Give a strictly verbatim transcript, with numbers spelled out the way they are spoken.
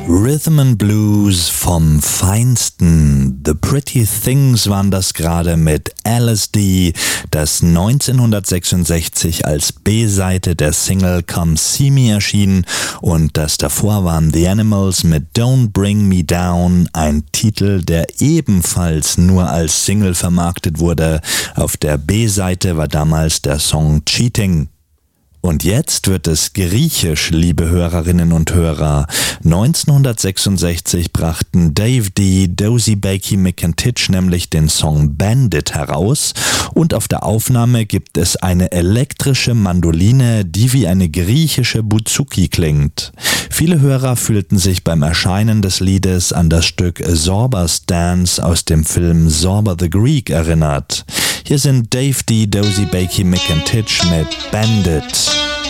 Rhythm and Blues vom Feinsten. The Pretty Things waren das gerade mit L S D, das neunzehnhundertsechsundsechzig als B-Seite der Single Come See Me erschien, und das davor waren The Animals mit Don't Bring Me Down, ein Titel, der ebenfalls nur als Single vermarktet wurde. Auf der B-Seite war damals der Song Cheating. Und jetzt wird es griechisch, liebe Hörerinnen und Hörer. neunzehnhundertsechsundsechzig brachten Dave D, Dozy Bakey McIntitch nämlich den Song Bandit heraus, und auf der Aufnahme gibt es eine elektrische Mandoline, die wie eine griechische Bouzouki klingt. Viele Hörer fühlten sich beim Erscheinen des Liedes an das Stück Zorba's Dance aus dem Film Zorba the Greek erinnert. Hier sind Dave D, Dozy Bakey McIntitch mit Bandit.